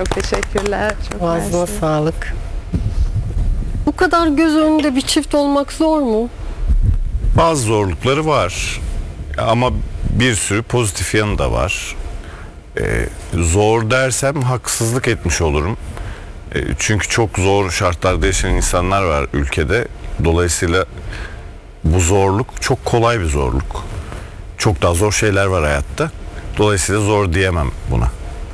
Çok teşekkürler. Çok Ağzına mersi. sağlık. Bu kadar göz önünde bir çift olmak zor mu? Bazı zorlukları var ama bir sürü pozitif yanı da var. Zor dersem haksızlık etmiş olurum. Çünkü çok zor şartlarda yaşayan insanlar var ülkede. Dolayısıyla bu zorluk çok kolay bir zorluk. Çok daha zor şeyler var hayatta. Dolayısıyla zor diyemem buna.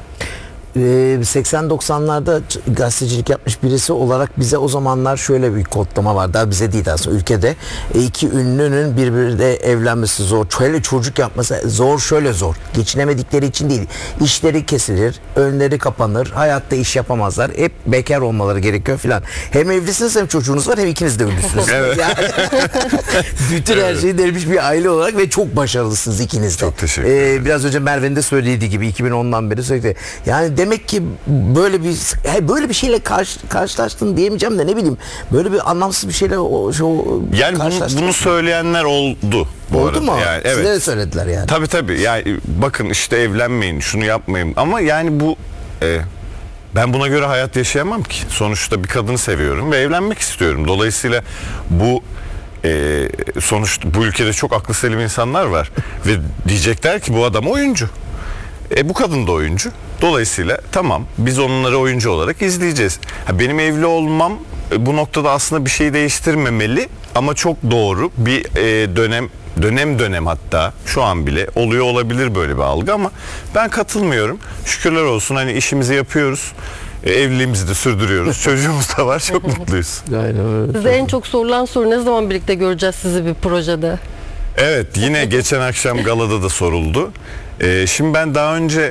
80-90'larda gazetecilik yapmış birisi olarak bize o zamanlar şöyle bir kodlama var. Daha bize değil aslında ülkede. İki ünlünün birbiriyle evlenmesi zor. Şöyle çocuk yapması zor, şöyle zor. Geçinemedikleri için değil. İşleri kesilir, önleri kapanır, hayatta iş yapamazlar. Hep bekar olmaları gerekiyor filan. Hem evlisiniz hem çocuğunuz var hem ikiniz de ünlüsünüz. Evet. Yani, bütün her şeyi delmiş bir aile olarak ve çok başarılısınız ikiniz de. Çok teşekkür ederim. Biraz önce Merve'nin de söylediği gibi 2010'dan beri sürekli. Yani demek ki böyle bir şeyle karşılaştın diyemeyeceğim de ne bileyim böyle bir anlamsız bir şeyle Yani bunu söyleyenler oldu bu oldu arada. mu? Yani, Size evet. de söylediler yani. Tabii yani bakın işte evlenmeyin, şunu yapmayın ama yani bu ben buna göre hayat yaşayamam ki. Sonuçta bir kadını seviyorum ve evlenmek istiyorum. Dolayısıyla bu sonuçta bu ülkede çok aklı selim insanlar var ve diyecekler ki bu adam oyuncu. Bu kadın da oyuncu. Dolayısıyla tamam biz onları oyuncu olarak izleyeceğiz. Benim evli olmam bu noktada aslında bir şey değiştirmemeli ama çok doğru bir dönem hatta şu an bile oluyor olabilir böyle bir algı ama ben katılmıyorum. Şükürler olsun hani işimizi yapıyoruz. Evliliğimizi de sürdürüyoruz. Çocuğumuz da var. Çok mutluyuz. Aynen öyle. Size en çok sorulan soru ne zaman birlikte göreceğiz sizi bir projede? Evet yine geçen akşam galada da soruldu. Şimdi ben daha önce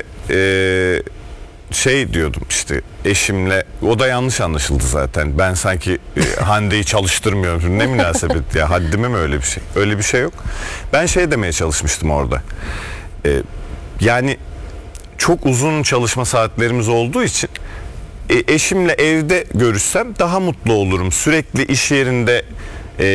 şey diyordum işte eşimle o da yanlış anlaşıldı zaten. Ben sanki Hande'yi çalıştırmıyorum. Ne münasebet ya haddime mi öyle bir şey? Öyle bir şey yok. Ben şey demeye çalışmıştım orada. Yani çok uzun çalışma saatlerimiz olduğu için eşimle evde görüşsem daha mutlu olurum. Sürekli iş yerinde